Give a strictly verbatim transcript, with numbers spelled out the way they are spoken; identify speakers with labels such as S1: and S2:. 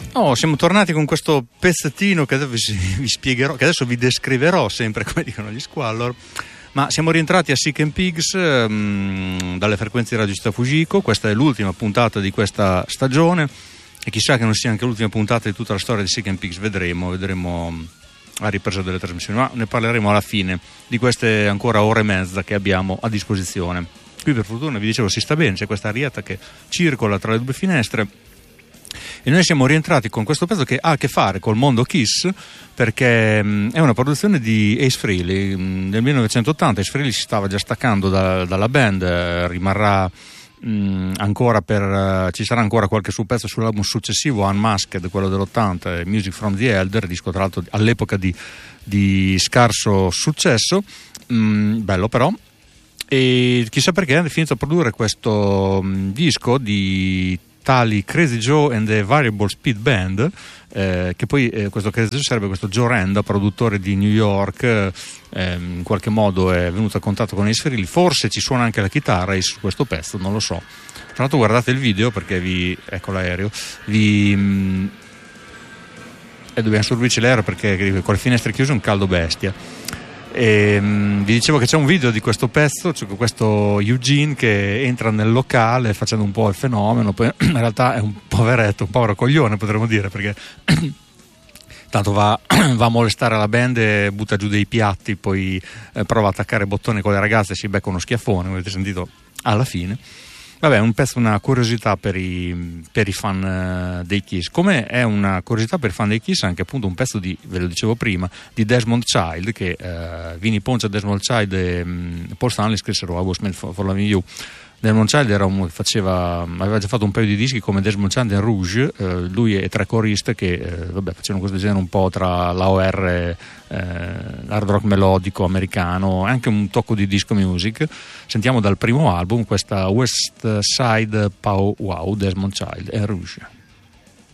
S1: Oh, siamo tornati con questo pezzettino che adesso vi spiegherò, che adesso vi descriverò sempre, come dicono gli Squallor. Ma siamo rientrati a Sick and Pigs um, dalle frequenze di Radio Città Fujiko. Questa è l'ultima puntata di questa stagione e chissà che non sia anche l'ultima puntata di tutta la storia di Sick and Pigs. Vedremo, vedremo la ripresa delle trasmissioni, ma ne parleremo alla fine di queste ancora ore e mezza che abbiamo a disposizione. Qui per fortuna, vi dicevo, si sta bene, c'è questa arietta che circola tra le due finestre. E noi siamo rientrati con questo pezzo che ha a che fare col mondo Kiss, perché mh, è una produzione di Ace Frehley. Mh, nel millenovecentottanta Ace Frehley si stava già staccando da, dalla band, eh, rimarrà mh, ancora per uh, ci sarà ancora qualche suo pezzo sull'album successivo, Unmasked, quello dell'ottanta, Music from the Elder, disco tra l'altro all'epoca di, di scarso successo, mh, bello però. E chissà perché hanno finito a produrre questo mh, disco di tali Crazy Joe and the Variable Speed Band, eh, che poi eh, questo Crazy Joe sarebbe questo Joe Renda, produttore di New York, eh, in qualche modo è venuto a contatto con Ace Frehley, forse ci suona anche la chitarra su questo pezzo, non lo so. Tra l'altro guardate il video, perché vi, ecco l'aereo, vi mh, e dobbiamo servirci l'aereo perché con le finestre chiuse è un caldo bestia. E, um, vi dicevo che c'è un video di questo pezzo, cioè questo Eugene che entra nel locale facendo un po' il fenomeno, poi in realtà è un poveretto, un povero coglione potremmo dire, perché tanto va, va a molestare la band e butta giù dei piatti, poi eh, prova a attaccare bottoni con le ragazze e si becca uno schiaffone, come avete sentito alla fine. Vabbè, un pezzo, una curiosità per i, per i fan uh, dei Kiss, come è una curiosità per i fan dei Kiss anche appunto un pezzo di, ve lo dicevo prima, di Desmond Child, che uh, Vinnie Poncia, Desmond Child e um, Paul Stanley scrissero I Was Made for, for Loving You. Desmond Child era un, faceva, aveva già fatto un paio di dischi come Desmond Child and Rouge, eh, lui e tre coriste che eh, vabbè, facevano questo genere un po' tra l'A O R, eh, l'hard rock melodico americano, anche un tocco di disco music. Sentiamo dal primo album questa West Side Pow Wow, Desmond Child and Rouge.